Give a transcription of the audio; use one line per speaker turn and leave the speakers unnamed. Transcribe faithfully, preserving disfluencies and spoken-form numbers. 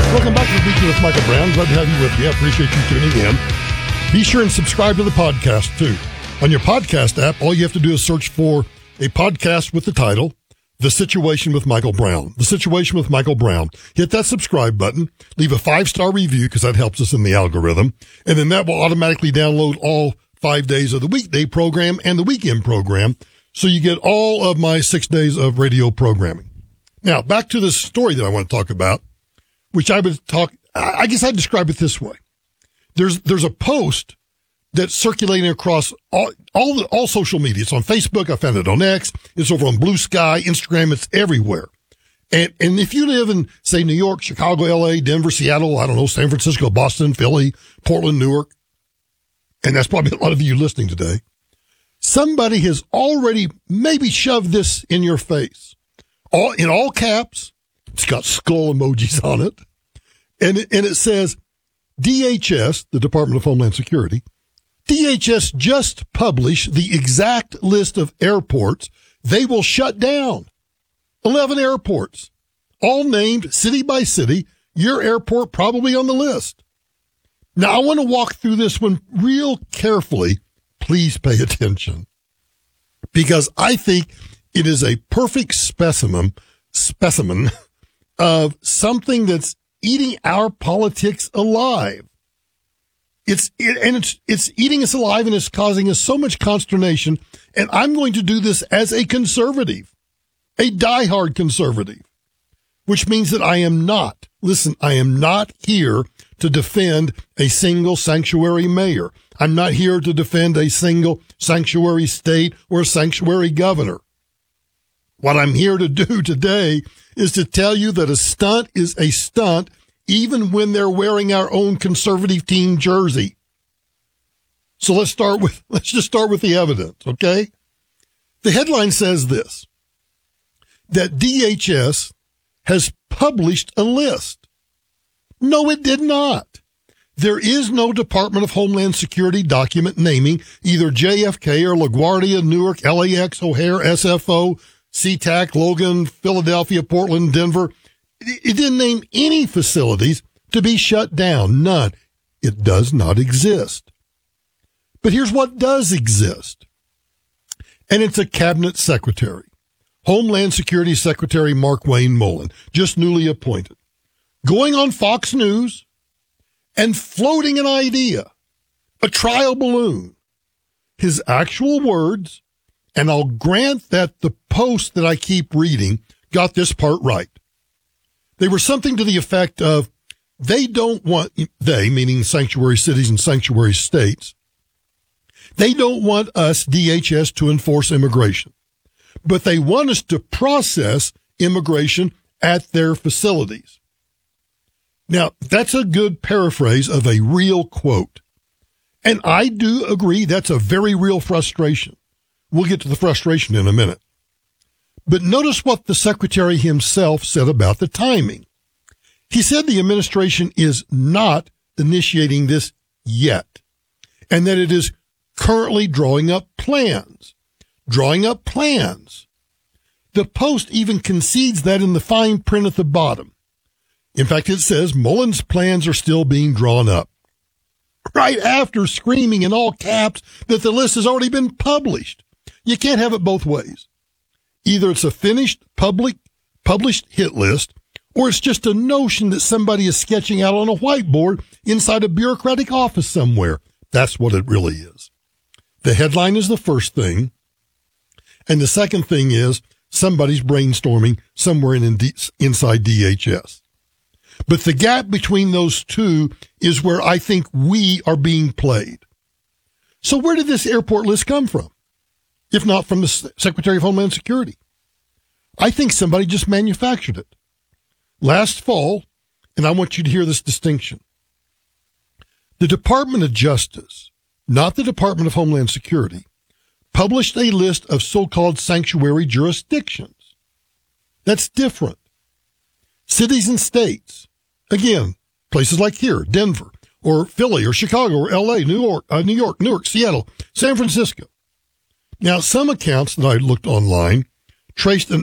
Welcome back to the Weekend with Michael Brown. Glad to have you with me. I appreciate you tuning in. Be sure and subscribe to the podcast, too. On your podcast app, all you have to do is search for a podcast with the title, The Situation with Michael Brown. The Situation with Michael Brown. Hit that subscribe button. Leave a five-star review because that helps us in the algorithm. And then that will automatically download all five days of the weekday program and the weekend program. So you get all of my six days of radio programming. Now, back to this story that I want to talk about, which I would talk, I guess I'd describe it this way. There's, there's a post that's circulating across all, all, the, all social media. It's on Facebook. I found it on X. It's over on Blue Sky, Instagram. It's everywhere. And, and if you live in, say, New York, Chicago, L A, Denver, Seattle, I don't know, San Francisco, Boston, Philly, Portland, Newark, and that's probably a lot of you listening today, somebody has already maybe shoved this in your face. All, in all caps. It's got skull emojis on it. And it, and it says, D H S, the Department of Homeland Security, D H S just published the exact list of airports they will shut down. eleven airports, all named city by city, your airport probably on the list. Now, I want to walk through this one real carefully. Please pay attention, because I think it is a perfect specimen, specimen of something that's eating our politics alive. It's it, and it's it's eating us alive, and it's causing us so much consternation. And I'm going to do this as a conservative, a diehard conservative, which means that I am not, listen, I am not here to defend a single sanctuary mayor. I'm not here to defend a single sanctuary state or sanctuary governor. What I'm here to do today is to tell you that a stunt is a stunt, even when they're wearing our own conservative team jersey. So let's start with, let's just start with the evidence, okay? The headline says this, that D H S has published a list. No, it did not. There is no Department of Homeland Security document naming either J F K or LaGuardia, Newark, L A X, O'Hare, S F O, SeaTac, Logan, Philadelphia, Portland, Denver. It didn't name any facilities to be shut down. None. It does not exist. But here's what does exist. And it's a cabinet secretary. Homeland Security Secretary Mark Wayne Mullen, just newly appointed, going on Fox News and floating an idea, a trial balloon. His actual words, and I'll grant that the post that I keep reading got this part right. They were something to the effect of, they don't want, they, meaning sanctuary cities and sanctuary states, they don't want us, D H S, to enforce immigration, but they want us to process immigration at their facilities. Now, that's a good paraphrase of a real quote. And I do agree that's a very real frustration. We'll get to the frustration in a minute. But notice what the secretary himself said about the timing. He said the administration is not initiating this yet, and that it is currently drawing up plans. Drawing up plans. The Post even concedes that in the fine print at the bottom. In fact, it says Mullen's plans are still being drawn up. Right after screaming in all caps that the list has already been published. You can't have it both ways. Either it's a finished public published hit list, or it's just a notion that somebody is sketching out on a whiteboard inside a bureaucratic office somewhere. That's what it really is. The headline is the first thing. And the second thing is somebody's brainstorming somewhere in, in inside D H S. But the gap between those two is where I think we are being played. So where did this airport list come from? If not from the Secretary of Homeland Security. I think somebody just manufactured it. Last fall, and I want you to hear this distinction, the Department of Justice, not the Department of Homeland Security, published a list of so-called sanctuary jurisdictions. That's different. Cities and states, again, places like here, Denver, or Philly, or Chicago, or L A, New York, uh, New York, Newark, Seattle, San Francisco. Now, some accounts that I looked online traced an